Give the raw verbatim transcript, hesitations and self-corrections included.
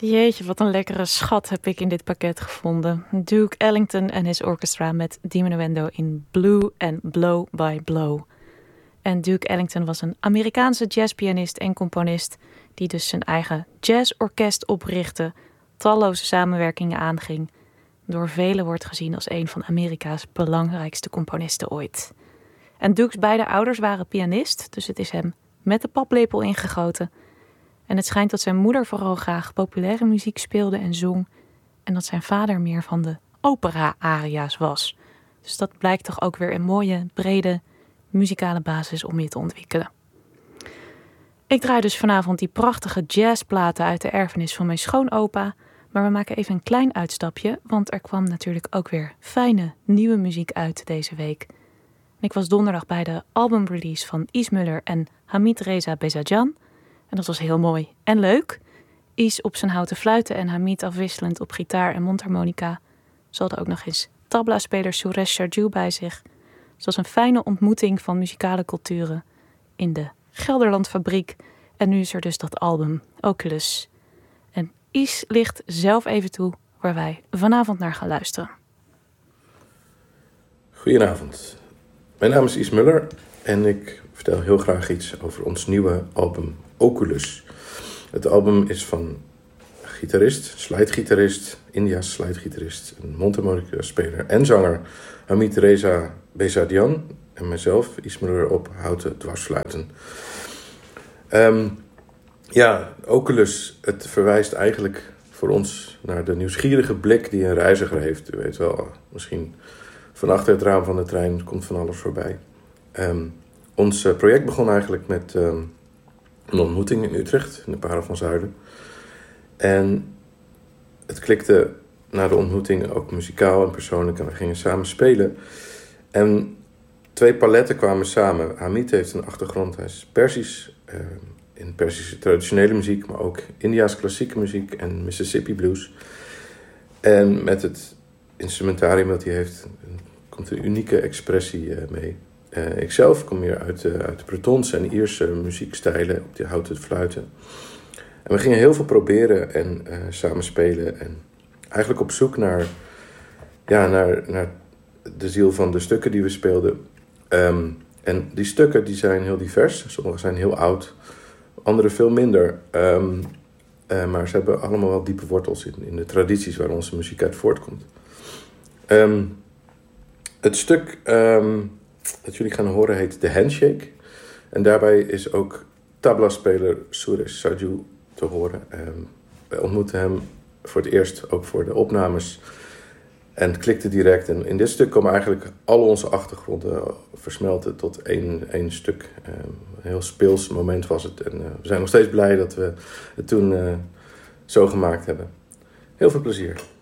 Jeetje, wat een lekkere schat heb ik in dit pakket gevonden. Duke Ellington en his orchestra met Diminuendo in Blue en Blow by Blow. En Duke Ellington was een Amerikaanse jazzpianist en componist die dus zijn eigen jazzorkest oprichtte, talloze samenwerkingen aanging. Door velen wordt gezien als een van Amerika's belangrijkste componisten ooit. En Duke's beide ouders waren pianist, dus het is hem met de paplepel ingegoten. En het schijnt dat zijn moeder vooral graag populaire muziek speelde en zong. En dat zijn vader meer van de opera-aria's was. Dus dat blijkt toch ook weer een mooie, brede muzikale basis om je te ontwikkelen. Ik draai dus vanavond die prachtige jazzplaten uit de erfenis van mijn schoonopa. Maar we maken even een klein uitstapje, want er kwam natuurlijk ook weer fijne nieuwe muziek uit deze week. Ik was donderdag bij de albumrelease van Is Muller en Hamid Reza Besadian. En dat was heel mooi en leuk. Is op zijn houten fluiten en Hamid afwisselend op gitaar en mondharmonica. Ze hadden ook nog eens tabla-speler Suresh Sharju bij zich. Het was een fijne ontmoeting van muzikale culturen in de Gelderlandfabriek. En nu is er dus dat album, Oculus. En Is ligt zelf even toe waar wij vanavond naar gaan luisteren. Goedenavond. Mijn naam is Is Muller en ik vertel heel graag iets over ons nieuwe album Oculus. Het album is van gitarist, slidegitarist, India's slidegitarist, een mondharmonica-speler en zanger Hamid Reza Besadian en mijzelf, Is Muller, op houten dwarsfluiten. Um, ja, Oculus, het verwijst eigenlijk voor ons naar de nieuwsgierige blik die een reiziger heeft. U weet wel, misschien van achter het raam van de trein komt van alles voorbij. Um, ons uh, project begon eigenlijk met um, een ontmoeting in Utrecht, in de Parel van Zuiden. En het klikte na de ontmoeting ook muzikaal en persoonlijk en we gingen samen spelen. En twee paletten kwamen samen. Hamid heeft een achtergrond, hij is Persisch, uh, in Persische traditionele muziek, maar ook India's klassieke muziek en Mississippi blues. En met het instrumentarium dat hij heeft, komt een unieke expressie uh, mee. Uh, ikzelf kom meer uit, uh, uit de Bretonse en Ierse muziekstijlen op die houten fluiten. En we gingen heel veel proberen en uh, samen spelen. En eigenlijk op zoek naar, ja, naar, naar de ziel van de stukken die we speelden. Um, en die stukken die zijn heel divers. Sommige zijn heel oud, andere veel minder. Um, uh, maar ze hebben allemaal wel diepe wortels in, in de tradities waar onze muziek uit voortkomt. Um, het stuk um, dat jullie gaan horen heet The Handshake. En daarbij is ook tabla-speler Suresh Sharju te horen. Um, we ontmoetten hem voor het eerst ook voor de opnames. En het klikte direct. En in dit stuk komen eigenlijk al onze achtergronden versmelten tot één, één stuk. Um, een heel speels moment was het. En uh, we zijn nog steeds blij dat we het toen uh, zo gemaakt hebben. Heel veel plezier.